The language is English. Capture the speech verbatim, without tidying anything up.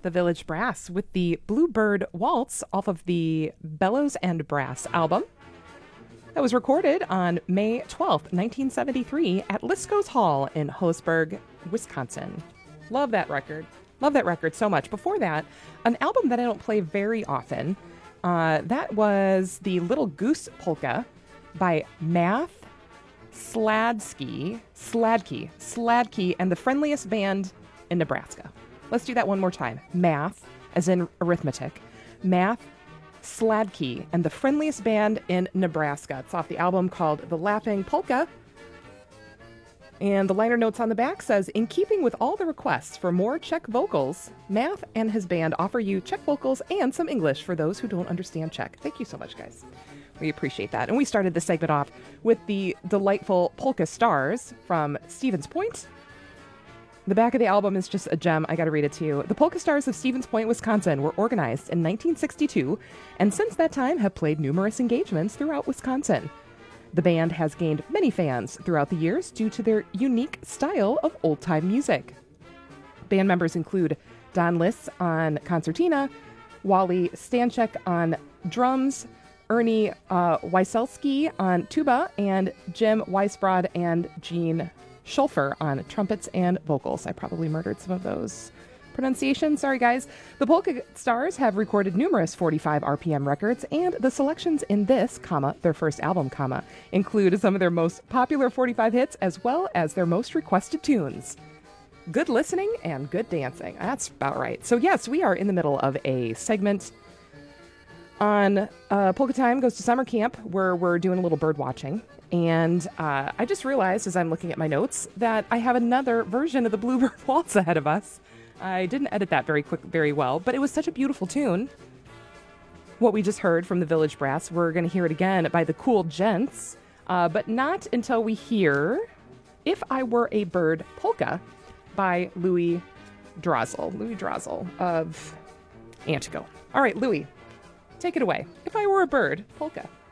the Village Brass with the Bluebird Waltz off of the Bellows and Brass album. That was recorded on May twelfth, nineteen seventy-three at Lisco's Hall in Hoesburg, Wisconsin. Love that record. Love that record so much. Before that, an album that I don't play very often, uh, that was the Little Goose Polka by Math Sladsky, Sladkey, Sladkey, and the Friendliest Band in Nebraska. Let's do that one more time. Math, as in arithmetic. Math Sladkey and the Friendliest Band in Nebraska. It's off the album called The Laughing Polka. And the liner notes on the back says, in keeping with all the requests for more Czech vocals, Math and his band offer you Czech vocals and some English for those who don't understand Czech. Thank you so much, guys. We appreciate that. And we started the segment off with the delightful Polka Stars from Stevens Point. The back of the album is just a gem. I got to read it to you. The Polka Stars of Stevens Point, Wisconsin were organized in nineteen sixty-two and since that time have played numerous engagements throughout Wisconsin. The band has gained many fans throughout the years due to their unique style of old-time music. Band members include Don Liss on concertina, Wally Stanchek on drums, Ernie uh, Wieselski on tuba, and Jim Weisbrod and Gene Schulfer on trumpets and vocals. I probably murdered some of those pronunciations. Sorry, guys. The Polka Stars have recorded numerous forty-five R P M records, and the selections in this, comma, their first album, comma, include some of their most popular forty-five hits as well as their most requested tunes. Good listening and good dancing. That's about right. So yes, we are in the middle of a segment on uh, Polka Time Goes to Summer Camp where we're doing a little bird watching. And uh, I just realized as I'm looking at my notes that I have another version of the Bluebird Waltz ahead of us. I didn't edit that very quick, very well, but it was such a beautiful tune. What we just heard from the Village Brass, we're going to hear it again by the Cool Gents, uh, but not until we hear If I Were a Bird Polka by Louis Drozel, Louis Drozel of Antigo. All right, Louis, take it away. If I Were a Bird Polka.